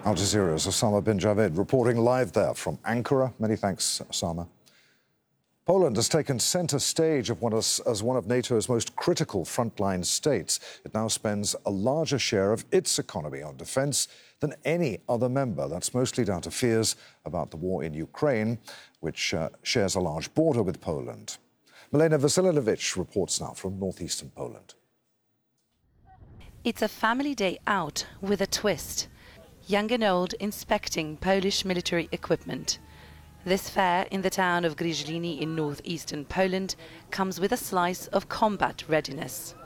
Al Jazeera's Osama bin Javed reporting live there from Ankara. Many thanks, Osama. Poland has taken centre stage as one of NATO's most critical frontline states. It now spends a larger share of its economy on defence than any other member. That's mostly down to fears about the war in Ukraine, which shares a large border with Poland. Milena Vasilevich reports now from northeastern Poland. It's a family day out with a twist. Young and old inspecting Polish military equipment. This fair in the town of Gryźliny in northeastern Poland comes with a slice of combat readiness.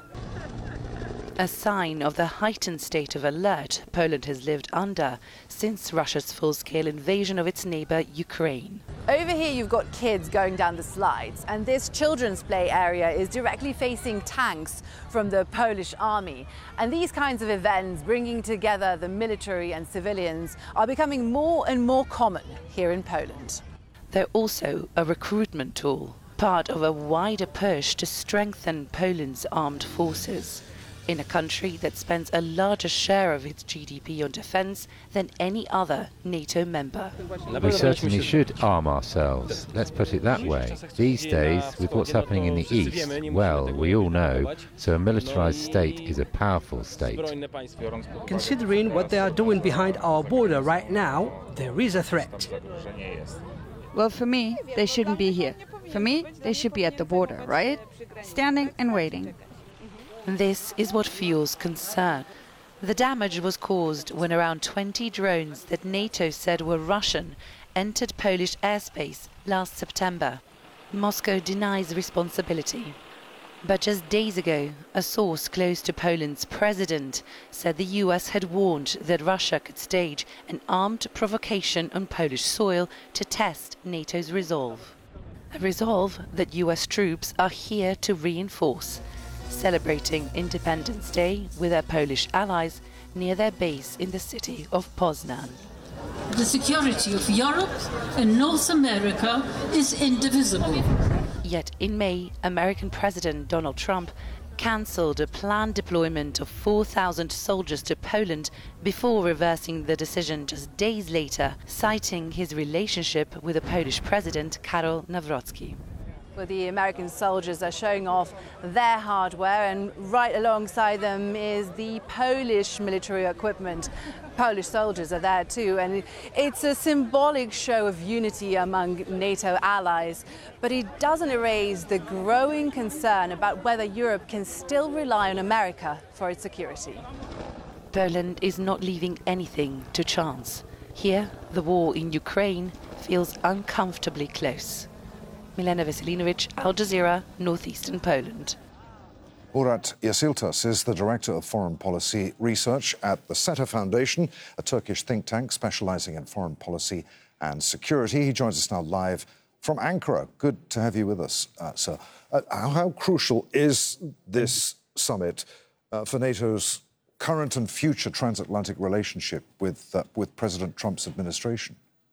A sign of the heightened state of alert Poland has lived under since Russia's full-scale invasion of its neighbour Ukraine. Over here you've got kids going down the slides, and this children's play area is directly facing tanks from the Polish army. And these kinds of events, bringing together the military and civilians, are becoming more and more common here in Poland. They're also a recruitment tool, part of a wider push to strengthen Poland's armed forces, in a country that spends a larger share of its GDP on defence than any other NATO member. We certainly should arm ourselves, let's put it that way. These days, with what's happening in the east, well, we all know, so a militarised state is a powerful state. Considering what they are doing behind our border right now, there is a threat. Well, for me, they shouldn't be here. For me, they should be at the border, right? Standing and waiting. This is what fuels concern. The damage was caused when around 20 drones that NATO said were Russian entered Polish airspace last September. Moscow denies responsibility. But just days ago, a source close to Poland's president said the US had warned that Russia could stage an armed provocation on Polish soil to test NATO's resolve. A resolve that US troops are here to reinforce, celebrating Independence Day with their Polish allies near their base in the city of Poznan. The security of Europe and North America is indivisible. Yet in May, American President Donald Trump cancelled a planned deployment of 4,000 soldiers to Poland before reversing the decision just days later, citing his relationship with the Polish president Karol Nawrocki. Well, the American soldiers are showing off their hardware, and right alongside them is the Polish military equipment. Polish soldiers are there too, and it's a symbolic show of unity among NATO allies. But it doesn't erase the growing concern about whether Europe can still rely on America for its security. Poland is not leaving anything to chance. Here, the war in Ukraine feels uncomfortably close. Milena Vasilevich, Al Jazeera, northeastern Poland. Murat Yasiltas is the Director of Foreign Policy Research at the SETA Foundation, a Turkish think tank specialising in foreign policy and security. He joins us now live from Ankara. Good to have you with us, sir. How crucial is this summit for NATO's current and future transatlantic relationship with President Trump's administration?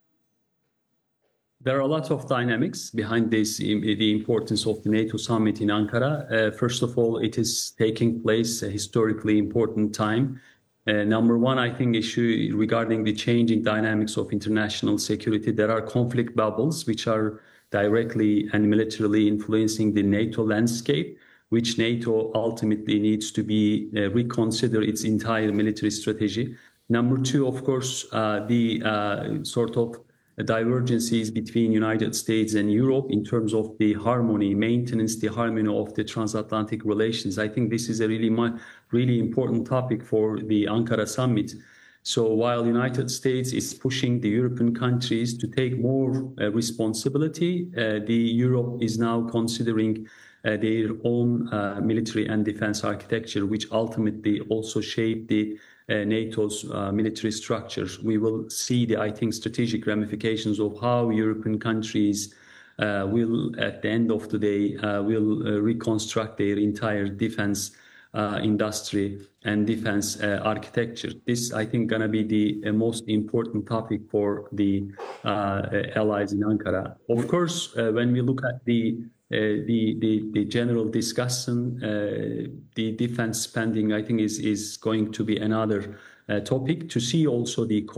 There are a lot of dynamics behind this, the importance of the NATO summit in Ankara. First of all, it is taking place a historically important time. Number one, I think, issue regarding the changing dynamics of international security. There are conflict bubbles which are directly and militarily influencing the NATO landscape, which NATO ultimately needs to be reconsider its entire military strategy. Number two, of course, the sort of divergences between United States and Europe in terms of the harmony, maintenance, the harmony of the transatlantic relations. I think this is a really important topic for the Ankara summit. So while United States is pushing the European countries to take more responsibility, the Europe is now considering their own military and defense architecture, which ultimately also shape the NATO's military structures. We will see the, I think, strategic ramifications of how European countries will, at the end of the day, will reconstruct their entire defense industry and defense architecture. This, I think, gonna be the most important topic for the allies in Ankara. Of course, when we look at the general discussion, the defense spending, I think, is going to be another topic to see also the